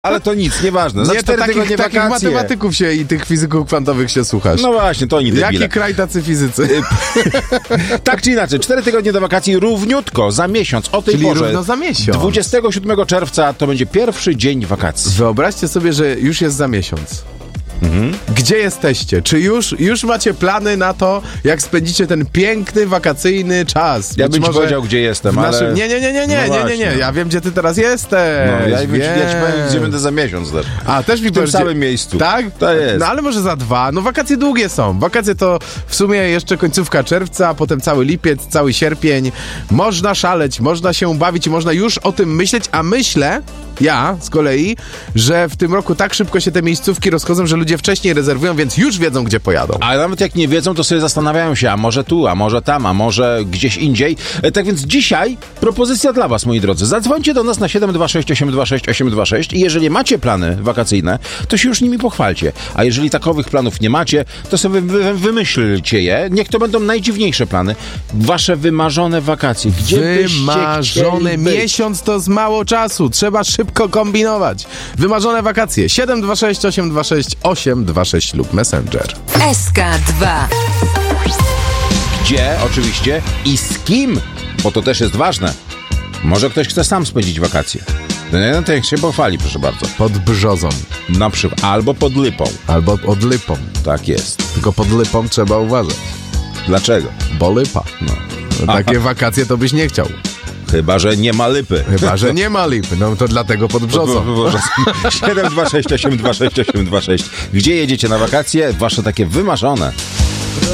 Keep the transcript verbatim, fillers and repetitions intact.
Ale to nic, nieważne. Za Nie, to cztery takich, tygodnie takich wakacje. matematyków się i tych fizyków kwantowych się słuchasz. No właśnie, to oni debile. Jaki kraj tacy fizycy? Tak czy inaczej, cztery tygodnie do wakacji równiutko, za miesiąc, o tej Czyli porze. równo za miesiąc. dwudziestego siódmego czerwca to będzie pierwszy dzień wakacji. Wyobraźcie sobie, że już jest za miesiąc. Mhm. Gdzie jesteście? Czy już, już macie plany na to, jak spędzicie ten piękny, wakacyjny czas? Ja Być bym ci może powiedział, gdzie jestem, w ale... naszym... Nie, nie, nie, nie, nie, No nie, nie, nie. właśnie. Ja wiem, gdzie ty teraz jesteś. No, ja wiem, wiem. ja ci powiem, gdzie będę za miesiąc też. A, też mi W tym powiesz, samym gdzie- miejscu. Tak? To jest. No ale może za dwa. No wakacje długie są. Wakacje to w sumie jeszcze końcówka czerwca, potem cały lipiec, cały sierpień. Można szaleć, można się bawić, można już o tym myśleć, a myślę, ja z kolei, że w tym roku tak szybko się te miejscówki rozchodzą, że ludzie wcześniej rezerwują, więc już wiedzą, gdzie pojadą. A nawet jak nie wiedzą, to sobie zastanawiają się, a może tu, a może tam, a może gdzieś indziej. E, Tak więc dzisiaj propozycja dla was, moi drodzy. Zadzwońcie do nas na siedem dwa sześć osiem dwa sześć osiem dwa sześć i jeżeli macie plany wakacyjne, to się już nimi pochwalcie. A jeżeli takowych planów nie macie, to sobie wy, wymyślcie je. Niech to będą najdziwniejsze plany. Wasze wymarzone wakacje. Gdzie byście Wymarzone chcieli być? miesiąc to z mało czasu. Trzeba szybko kombinować. Wymarzone wakacje. siedem dwa sześć osiem dwa sześć osiem dwa sześć lub Messenger. S K dwa. Gdzie, oczywiście, i z kim, bo to też jest ważne. Może ktoś chce sam spędzić wakacje. No nie, no to jak się pochwali, proszę bardzo. Pod Brzozą. Na przykład, albo pod Lypą. Albo od Lypą. Tak jest. Tylko pod Lypą trzeba uważać. Dlaczego? Bo Lypa. No. No, takie wakacje to byś nie chciał. Chyba że nie ma Lypy. Chyba, że nie ma Lipy. No to dlatego pod Brzozą. siedem dwa sześć osiem dwa sześć osiem dwa sześć. Gdzie jedziecie na wakacje? Wasze takie wymarzone.